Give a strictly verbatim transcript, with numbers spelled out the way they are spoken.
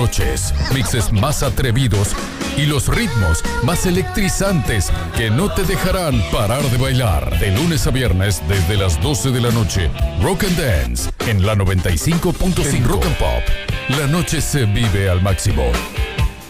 Noches, mixes más atrevidos y los ritmos más electrizantes que no te dejarán parar de bailar. De lunes a viernes desde las doce de la noche. Rock and Dance en la noventa y cinco punto cinco. Rock and Pop. La noche se vive al máximo.